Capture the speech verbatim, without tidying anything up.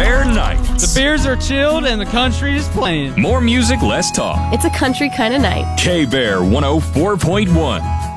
K-Bear Night. The beers are chilled and the country is playing. More music, less talk. It's a country kind of night. K-Bear one oh four point one.